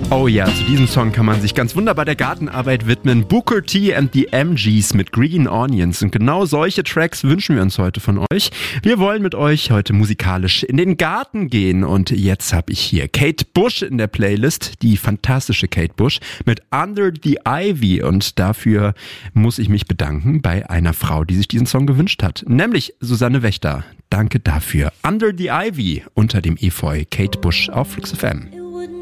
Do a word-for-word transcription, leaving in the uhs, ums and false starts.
Oh ja, zu diesem Song kann man sich ganz wunderbar der Gartenarbeit widmen. Booker T and the M Gs mit Green Onions. Und genau solche Tracks wünschen wir uns heute von euch. Wir wollen mit euch heute musikalisch in den Garten gehen. Und jetzt habe ich hier Kate Bush in der Playlist, die fantastische Kate Bush mit Under the Ivy. Und dafür muss ich mich bedanken bei einer Frau, die sich diesen Song gewünscht hat. Nämlich Susanne Wächter. Danke dafür. Under the Ivy unter dem Efeu. Kate Bush auf Flix F M.